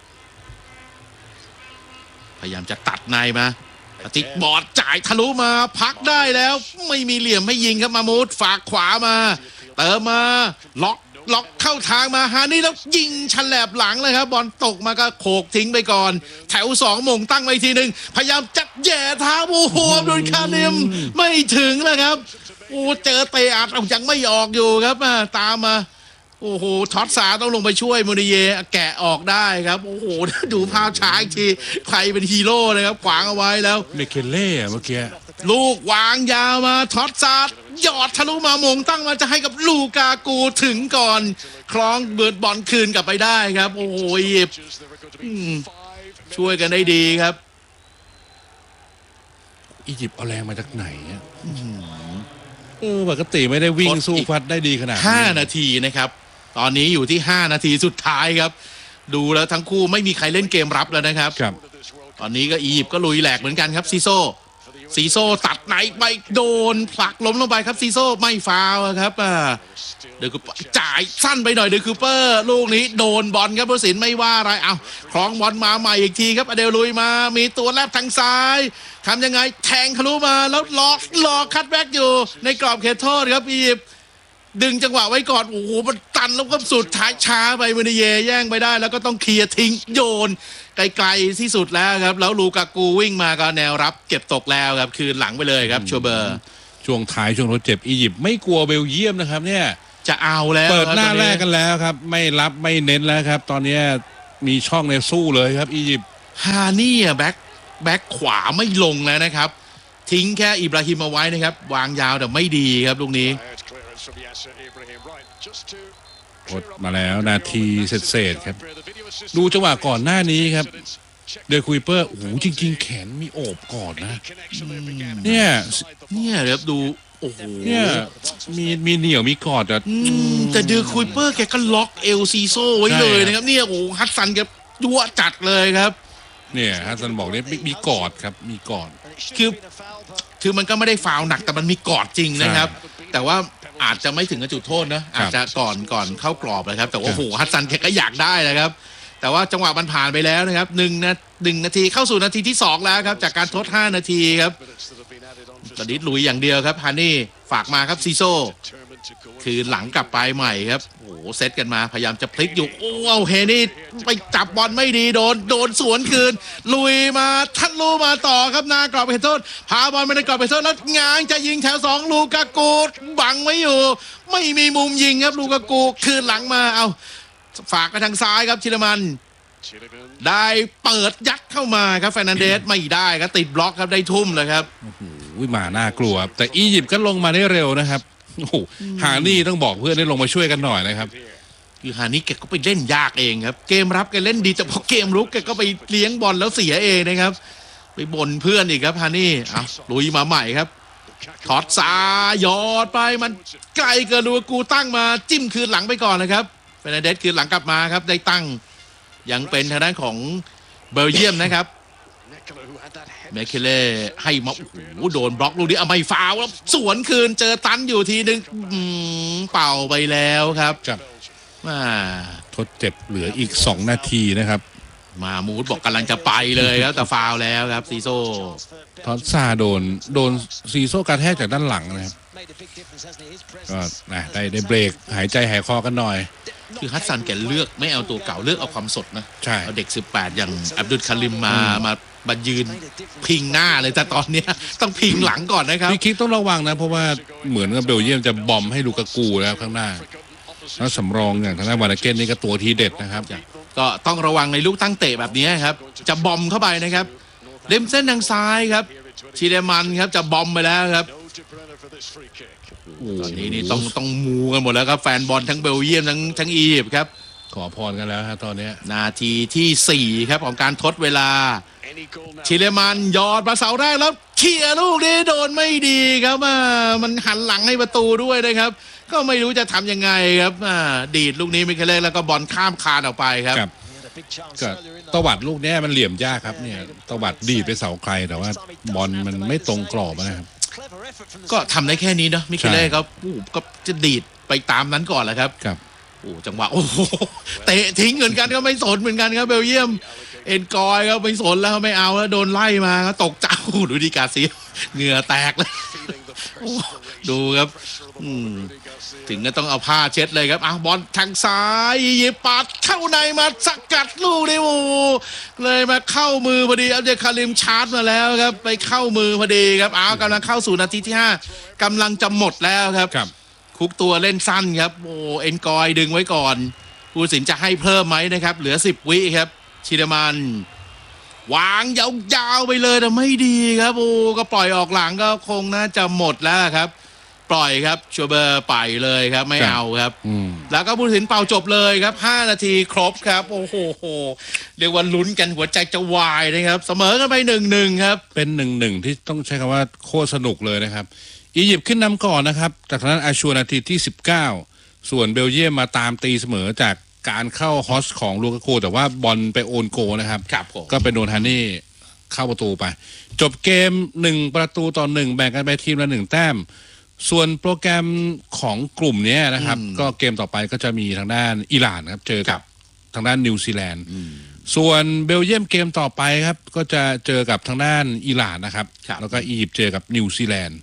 A: พยายามจะตัดในมาติดบอดจ่ายทะลุมาพักได้แล้วไม่มีเหลี่ยมให้ยิงครับมามูดฝากขวามาเติมมาล็อกล็อกเข้าทางมาฮานี่แล้วยิงฉลับหลังเลยครับบอลตกมาก็โขกทิ้งไปก่อนแถวสองมงตั้งไปทีหนึ่งพยายามจัดแย่เท้าโอ้โหโดนคาเนมไม่ถึงแล้วครับโอ้เจอเตะอัดยังไม่ออกอยู่ครับมาตามมาโอ้โหท็อตซาต้องลงไปช่วยมูนิเยแกะออกได้ครับโอ้โหดูภาพช้าอีกทีใครเป็นฮีโร่เลยครับขวางเอาไว้แล้ว
B: เมเคเล่เมื่อกี้
A: ลูกวางยาวมาท็อตซาหยอดทะลุมามงตั้งมาจะให้กับลูกากูถึงก่อนคล้องเบิร์ดบอลคืนกลับไปได้ครับโอ้โหหยิบช่วยกันได้ดีครับ
B: อียิปต์เอาแรงมาจากไหนเนี่ยเออปกติไม่ได้วิ่งสู้ฟัดได้ดีขนาด
A: ห้านาทีนะครับตอนนี้อยู่ที่ห้านาทีสุดท้ายครับดูแล้วทั้งคู่ไม่มีใครเล่นเกมรับแล้วนะครับตอนนี้ก็อียิปต์ก็ลุยแหลกเหมือนกันครับซีโซซีโซตัดไหนไปโดนผลักล้มลงไปครับซีโซไม่ฟาวครับอ่าเดคูจ่ายสั้นไปหน่อยเดคูเปอร์ลูกนี้โดนบอลครับผู้สินไม่ว่าอะไรเอาคล้องบอลมาใหม่อีกทีครับอเดลลุยมามีตัวแลบทางซ้ายทำยังไงแทงทะลุมาแล้วล็อกล็อกคัตแบ็กอยู่ในกรอบเขตโทษครับอียิปต์ดึงจังหวะไว้ก่อนโอ้โหมันตันแล้วก็สุดท้ายช้าไปมูนิเย่แย่งไปได้แล้วก็ต้องเคลียร์ทิ้งโยนไกลๆที่สุดแล้วครับแล้วลูกากูวิ่งมาก็แนวรับเก็บตกแล้วครับคืนหลังไปเลยครับชัวเบอร์
B: ช่วงท้ายช่วงทดเจ็บอียิปต์ไม่กลัวเบลเยียมนะครับเนี่ย
A: จะเอาแล้ว
B: เปิดหน้าแรกกันแล้วครับไม่รับไม่เน้นแล้วครับตอนนี้มีช่องในสู้เลยครับอียิปต์
A: ฮานี่แบ็คแบ็คขวาไม่ลงแล้วนะครับทิ้งแค่อิบราฮิมเอาไว้นะครับวางยาวแต่ไม่ดีครับลูกนี้
B: กดมาแล้วนาทีเศษๆครับดูจังหวะก่อนหน้านี้ครับเดคุยเปอร์โอ้โหจริงๆแขนมีโอบก่อนนะเนี่ย
A: เนี่ยครับดูโอ้โห
B: เนี่ยมีมีเหนียวมีกอดอะ
A: แต่เดคุยเปอร์แกก็ล็อกเอลซีโซไว้เลยนะครับเนี่ยโอ้ฮัตซันแกยั่วจัดเลยครับ
B: เนี่ยฮัตซันบอกเนี่ยมีกอดครับมีกอด
A: คือคือมันก็ไม่ได้ฟาวหนักแต่มันมีกอดจริงนะครับแต่ว่าอาจจะไม่ถึงกับจุดโทษนะอาจจะก่อนก่อนเข้ากรอบเลยครับแต่ว่าโอ้โหฮัตซันแกก็อยากได้นะครับแต่ว่าจังหวะมันผ่านไปแล้วนะครับหนึ่งนะหนึ่งนาทีเข้าสู่นาทีที่สองแล้วครับจากการทดห้านาทีครับตอนนี้ลุยอย่างเดียวครับฮานี่ฝากมาครับซีโซคือหลังกลับไปใหม่ครับโอ้โหเซตกันมาพยายามจะพลิกอยู่โอ้เอาเฮนี่ไปจับบอลไม่ดีโดนโดนสวนคืนลุยมาทัดลูมาต่อครับนากรอบเขตโทษพาบอลไปในกรอบเขตโทษแล้วง้างจะยิงแถวสองลูกากูบังไว้อยู่ไม่มีมุมยิงครับลูกากูคืนหลังมาเอาฝากไปทางซ้ายครับชิลมันได้เปิดยัดเข้ามาครับเฟร์นันเดสไม่ได้ครับติดบล็อกครับได้ทุ่มเลยครับ
B: โอ้โหมาน่ากลัวแต่อียิปต์ก็ลงมาได้เร็วนะครับโอ้โหฮานี่ต้องบอกเพื่อนได้ลงมาช่วยกันหน่อยนะครับ
A: คือฮานี่แกก็ไปเล่นยากเองครับเกมรับแกเล่นดีแต่พอเกมรุกแกก็ไปเลี้ยงบอลแล้วเสียเองนะครับไปบ่นเพื่อนอีกครับฮานี่เอาลุยมาใหม่ครับถอดซ้ายยอดไปมันไกลเกินลูกูตั้งมาจิ้มคืนหลังไปก่อนนะครับเฟร์นันเดสคืนหลังกลับมาครับได้ตั้งยังเป็นทางด้านของเบลเยียมนะครับเมเคเล่ให้มาโอ้โหโดนบล็อกลูกนี้เอาไม่ฟาวแล้วสวนคืนเจอตันอยู่ทีนึงเป่าไปแล้วครับมา
B: ทดเจ็บเหลืออีกสองนาทีนะครับ
A: มามูดบอกกำลังจะไปเลยครับแต่ฟาวแล้วครับซีโซ่
B: ทอดซาโดนโดนซีโซ่กระแทกจากด้านหลังนะครับก็นะได้ได้เบรกหายใจหายคอกันหน่อย
A: คือฮัตซันแกเลือกไม่เอาตัวเก่าเลือกเอาความสดนะ
B: ใช่
A: เอาเด็กสิบแปดอย่างอับดุลคาริมมามามายืนพิงหน้าเลยแต่ตอนนี้ต้องพิงหลังก่อนนะครับ
B: พี่คิดต้องระวังนะเพราะว่าเหมือนกับเบลเยียมจะบอมให้ลูกากูแล้วข้างหน้าแล้วสำรองอย่างทางด้านวานาเกนนี่ก็ตัวทีเด็ดนะครับ
A: ก็ต้องระวังในลูกตั้งเตะแบบนี้ครับจะบอมเข้าไปนะครับเล็มเส้นทางซ้ายครับชิเดมันครับจะบอมไปแล้วครับตอนนี้นี่ต้องต้องมูกันหมดแล้วครับแฟนบอลทั้งเบลเยียมทั้งทั้งอียิปต์ครับ
B: ขอพรกันแล้วฮะตอนนี้
A: นาทีที่สี่ครับของการทดเวลาชิเลมันยอดมาเสาแรกแล้วเขี่ยลูกนี้โดนไม่ดีครับมันหันหลังให้ประตูด้วยนะครับก็ไม่รู้จะทำยังไงครับดีดลูกนี้ไม่เคยเล่นแล้วก็บอลข้ามคานออกไปครับ
B: ก็ตวัดลูกนี้มันเหลี่ยมยากครับเนี่ยตวัดดีดไปเสาไกลแต่ว่าบอลมันไม่ตรงกรอบนะครับ
A: ก็ทำได้แค่นี้นะมิเคเล่ครับก็จะดีดไปตามนั้นก่อนแหละครับ
B: ครับ
A: โอ้จังหวะโอ้โหเตะทิ้งเหมือนกันก็ไม่สนเหมือนกันครับเบลเยียมเอ็นกอยครับไม่สนแล้วไม่เอาแล้วโดนไล่มาตกเจ้าดูดีกาเสียเหงื่อแตกเลยดูครับถึงก็ต้องเอาผ้าเช็ดเลยครับอ่ะบอลทางซ้ายยิบปัดเข้าในมาสกัดลูกนี่โอ้เลยมาเข้ามือพอดีอับเดลคาริมชาร์จมาแล้วครับไปเข้ามือพอดีครับอ้าวกำลังเข้าสู่นาทีที่ห้ากำลังจะหมดแล้วครับคุกตัวเล่นสั้นครับโอ้เอ็นกอยดึงไว้ก่อนผู้ตัดสินจะให้เพิ่มไหมนะครับเหลือสิบวิครับชิเดมันวางยาวๆไปเลยแต่ไม่ดีครับโอ้ก็ปล่อยออกหลังก็คงน่าจะหมดแล้วครับปล่อยครับชัวเบอร์ไปเลยครับไม่เอาครับแล้วก็ผู้ตัดสินเป่าจบเลยครับห้านาทีครบครับโอ้โหเรียกว่าลุ้นกันหัวใจจะวายนะครับเสมอกันไปหนึ่งหนึ่งครับ
B: เป็นหนึ่งหนึ่งที่ต้องใช้คำว่าโคตรสนุกเลยนะครับอียิปต์ขึ้นนำก่อนนะครับจากนั้นอาชัวนาทีที่สิบเก้าส่วนเบลเยียมมาตามตีเสมอจากการเข้าฮอสของลูกากูแต่ว่าบอลไปโอนโกนะครับก็เป็นโดนฮานี่เข้าประตูไปจบเกมหนึ่งประตูต่อหนึ่งแบ่งกันไปทีมละหนึ่งแต้มส่วนโปรแกรมของกลุ่มนี้นะครับก็เกมต่อไปก็จะมีทางด้านอิหร่านครับเจอกับทางด้านนิวซีแลนด์ส่วนเบลเยียมเกมต่อไปครับก็จะเจอกับทางด้านอิหร่านนะครับแล้วก็อียิปต์เจอกับนิวซีแลนด์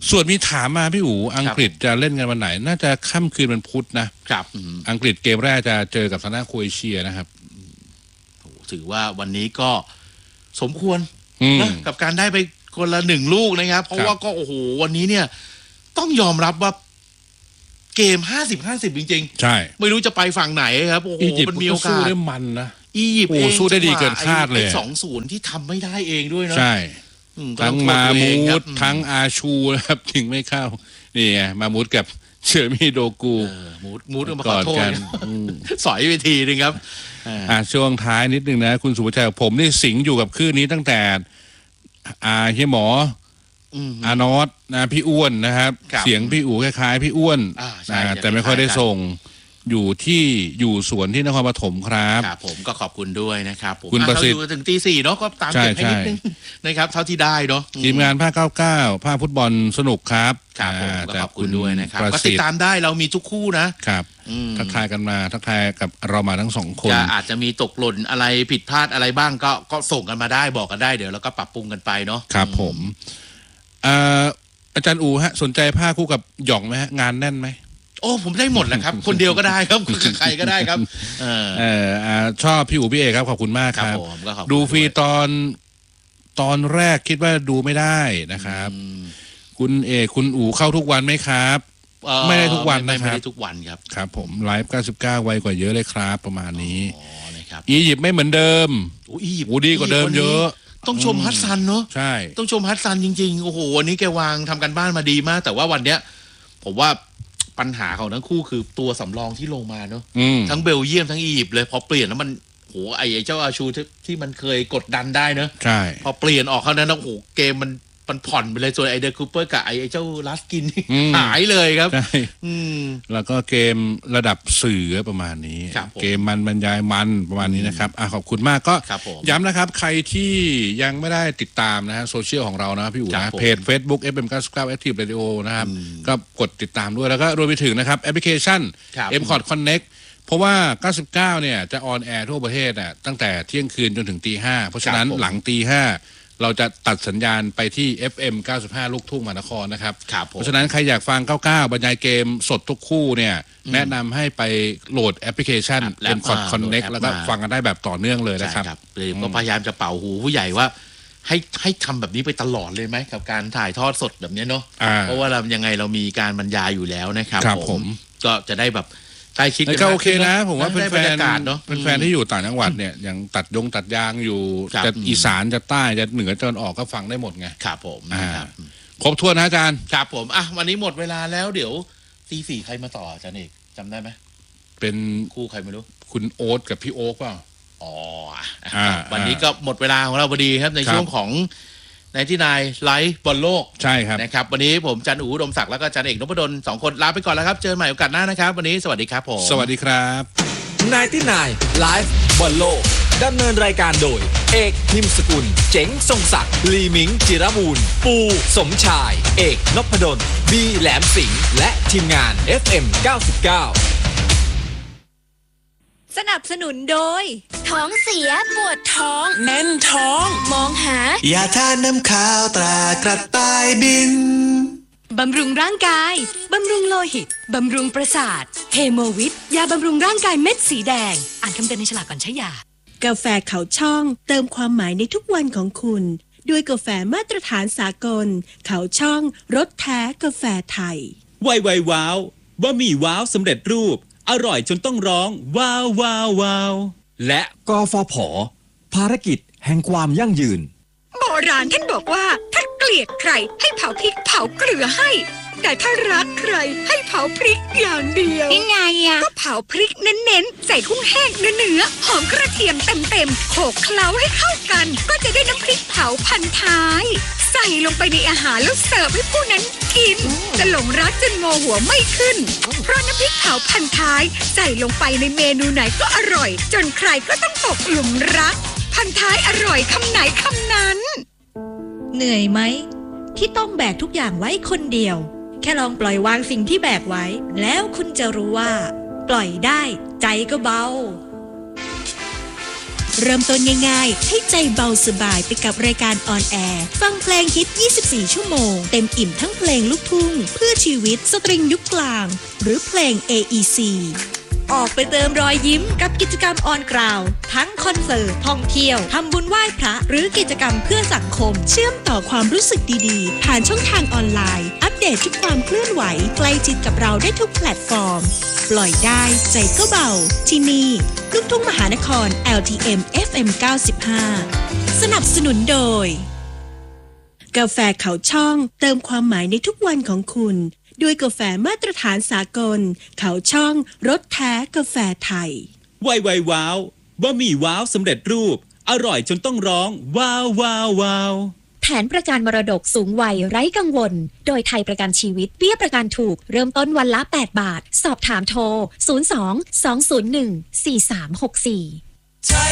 B: ส่วนมีถามมาพี่อู๋อังกฤษจะเล่นกันวันไหนน่าจะค่ำคืนวันพุธนะครับอังกฤษเกมแรกจะเจอกับทางด้านโครเอเชียนะครับ
A: ถือว่าวันนี้ก็สมควรนะกับการได้ไปคนละหนึ่งลูกนะครับเพราะว่าก็โอ้โหวันนี้เนี่ยต้องยอมรับว่าเกมห้าสิบ ห้าสิบจริงๆใช่ไม่รู้จะไปฝั่งไหนครับโอ้โหมันมีโอกาสสู้ได้มันนะอียิปต์เองสู้ได้ดีเกินคาดเลยสองศูนย์ที่ทำไม่ได้เองด้วยนะใช่ทั้งมามูดทั้งอาชูนะครับถึงไม่เข้านี่ไงมามูดกับเชอร์มีโดกูมูดมูดมาขอโทษกันสอยไปทีนึงครับอ่าช่วงท้ายนิดนึงนะคุณสุภชัยผมนี่สิงอยู่กับคลื่นนี้ตั้งแต่อาเฮียหมออานอสนะพี่อ้วนนะครับเสียงพี่อู๋คล้ายๆพี่อ้วนแต่ไม่ค่อยได้ส่งอยู่ที่อยู่สวนที่นครปฐมครับครับผมก็ขอบคุณด้วยนะครับคุณประสิทธิ์ถึงตีสี่เนาะก็ตามเก็บให้นิดนึงนะครับเท่าที่ได้เนาะทีมงานภาคเก้าเก้าภาคฟุตบอลสนุกครับครับผมก็ขอบคุณด้วยนะครับก็ติดตามได้เรามีทุกคู่นะครับทักทายกันมาทักทายกับเรามาทั้งสองคนอาจจะมีตกหล่นอะไรผิดพลาดอะไรบ้างก็ก็ส่งกันมาได้บอกกันได้เดี๋ยวเราก็ปรับปรุงกันไปเนาะครับผมอาจารย์อูฮะสนใจผ้าคู่กับหย่องไหมฮะงานแน่นไหมโอ้ผมได้หมดแหละครับคนเดียวก็ได้ครับใครก็ได้ครับเออเออชอบพี่อู๋พี่เอกครับขอบคุณมากครับดูฟรีตอนตอนแรกคิดว่าดูไม่ได้นะครับคุณเอกคุณอู๋เข้าทุกวันไหมครับไม่ได้ทุกวันนะครับไม่ได้ทุกวันครับครับผมไลฟ์เก้าสิบเก้าไวกว่าเยอะเลยครับประมาณนี้อียิปต์ไม่เหมือนเดิมอียิปต์ดีกว่าเดิมเยอะต้องชมฮัสซันเนาะใช่ต้องชมฮัสซันจริงๆโอ้โหวันนี้แกวางทำกันบ้านมาดีมากแต่ว่าวันเนี้ยผมว่าปัญหาของทั้งคู่คือตัวสำรองที่ลงมาเนาะทั้งเบลเยียมทั้งอียิปต์เลยพอเปลี่ยนแล้วมันโหไอ้เจ้าอาชูที่มันเคยกดดันได้เนาะใช่พอเปลี่ยนออกเท่านั้นโอ้โหเกมมันมันผ่อนไปเลยส่วนไอเดอร์คูเปอร์กับไอเจ้าลัสกินหายเลยครับใช่แล้วก็เกมระดับสื่อประมาณนี้เกมมันบรรยายมันประมาณนี้นะครับอ่ะขอบคุณมากก็ย้ำนะครับใครที่ยังไม่ได้ติดตามนะฮะโซเชียลของเรานะพี่อู๋นะเพจ Facebook เอฟ เอ็ม เก้าสิบเก้า Active Radio นะครับก็กดติดตามด้วยแล้วก็รวมไปถึงนะครับแอปพลิเคชัน เอ็ม คอร์ด Connect เพราะว่าเก้าสิบเก้าเนี่ยจะออนแอร์ทั่วประเทศอ่ะตั้งแต่เที่ยงคืนจนถึงตีห้าเพราะฉะนั้นหลังตีห้าเราจะตัดสัญญาณไปที่ เอฟ เอ็ม เก้าสิบห้า ลูกทุ่งมหานครนะครับเพราะฉะนั้นใครอยากฟังเก้าสิบเก้าบรรยายเกมสดทุกคู่เนี่ยแนะนำให้ไปโหลดแอปพลิเคชันเป็นคอร์ดคอนเน็กแล้วก็ฟังกันได้แบบต่อเนื่องเลยนะครับเลยก็พยายามจะเป่าหูผู้ใหญ่ว่าให้ให้ทำแบบนี้ไปตลอดเลยไหมกับการถ่ายทอดสดแบบนี้เนาะเพราะว่าเรายังไงเรามีการบรรยายอยู่แล้วนะครับผมก็จะได้แบบใกล้ชิดกันก็โอเคนะผมว่าเป็นแฟนเนาะเป็นแฟนที่อยู่ต่างจังหวัดเนี่ยอย่างตัดยงตัดยางอยู่จะอีสานจะใต้จะเหนือจะออกก็ฟังได้หมดไงครับผมครบถ้วนนะอาจารย์ครับผมอ่ะวันนี้หมดเวลาแล้วเดี๋ยวตีสี่ใครมาต่ออาจารย์เอกจำได้ไหมเป็นคู่ใครไม่รู้คุณโอ๊ตกับพี่โอ๊คเปล่าอ๋อวันนี้ก็หมดเวลาของเราพอดีครับในช่วงของในที่นายไลฟ์บอลโลกใช่ครับนะครับวันนี้ผมจันอู๋อุดมศักดิ์แล้วก็จันเอกนพดลสองคนลาไปก่อนแล้วครับเจอกันใหม่โอกาสหน้านะครับวันนี้สวัสดีครับผมสวัสดีครับนายที่นายไลฟ์บอลโลกดำเนินรายการโดยเอกนิมสกุลเจ๋งทรงศักดิ์ลีมิงจิรมูลปูสมชายเอกนพดลบีแหลมสิงห์และทีมงาน เอฟ เอ็ม เก้าสิบเก้าสนับสนุนโดยท้องเสียปวดท้องแน่นท้องมองหายาทาน้ำขาวตรากระต่ายบินบำรุงร่างกายบำรุงโลหิตบำรุงประสาทเฮโมวิตยาบำรุงร่างกายเม็ดสีแดงอ่านคำเตือนในฉลากก่อนใช้ยากาแฟเขาช่องเติมความหมายในทุกวันของคุณด้วยกาแฟมาตรฐานสากลเขาช่องรสแท้กาแฟไทยไวไวว้าวบะหมี่ว้าวสำเร็จรูปอร่อยจนต้องร้องว้าวว้าวว้าวและกฟผ.ภารกิจแห่งความยั่งยืนโบราณท่านบอกว่าถ้าเกลียดใครให้เผาพริกเผาเกลือให้แต่ถ้ารักใครให้เผาพริกอย่างเดียวยังไงอ่ะก็เผาพริกเน้นๆใส่กุ้งแห้งเนื้อๆหอมกระเทียมเต็มๆโขลกเคล้าให้เข้ากันก็จะได้น้ำพริกเผาพันท้ายใส่ลงไปในอาหารแล้วเสิร์ฟให้ผู้นั้นกินจะหลงรักจนงอหัวไม่ขึ้นเพราะน้ำพริกเผาพันท้ายใส่ลงไปในเมนูไหนก็อร่อยจนใครก็ต้องตกหลุมรักพันท้ายอร่อยคำไหนคำนั้นเหนื่อยไหมที่ต้องแบกทุกอย่างไว้คนเดียวแค่ลองปล่อยวางสิ่งที่แบกไว้แล้วคุณจะรู้ว่าปล่อยได้ใจก็เบา
C: เริ่มต้นง่ายๆให้ใจเบาสบายไปกับรายการออนแอร์ฟังเพลงฮิตยี่สิบสี่ชั่วโมงเต็มอิ่มทั้งเพลงลูกทุ่งเพื่อชีวิตสตริงยุคกลางหรือเพลง เอ อี ซี ออกไปเติมรอยยิ้มกับกิจกรรมออนกราวทั้งคอนเสิร์ตท่องเที่ยวทำบุญไหว้พระหรือกิจกรรมเพื่อสังคมเชื่อมต่อความรู้สึกดีๆผ่านช่องทางออนไลน์อัปเดตทุกความเคลื่อนไหวใกล้ชิดกับเราได้ทุกแพลตฟอร์มปล่อยได้ใจก็เบาที่นี่ลูกทุ่งมหานคร แอล ที เอ็ม เอฟ เอ็ม เก้าสิบห้า สนับสนุนโดยกาแฟเขาช่องเติมความหมายในทุกวันของคุณด้วยกาแฟมาตรฐานสากลเขาช่องรสแท้กาแฟไทย
D: ไวไวว้าวบะหมี่ว้าวสำเร็จรูปอร่อยจนต้องร้องว้าวว้าวว้าว
E: แผนประกันมรดกสูงวัยไร้กังวลโดยไทยประกันชีวิตเบี้ยประกันถูกเริ่มต้นวันละแปดบาทสอบถามโทรศูนย์ สอง สอง ศูนย์ หนึ่ง สี่ สาม หก สี่
D: ไทย